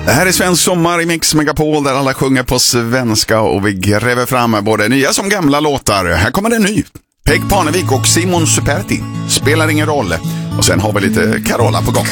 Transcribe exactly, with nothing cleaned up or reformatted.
Det här är Svensk sommar i Mix Megapol där alla sjunger på svenska och vi gräver fram både nya som gamla låtar. Här kommer det ny. Peg Parnevik och Simon Superti. Spelar ingen roll. Och sen har vi lite Carola på gång.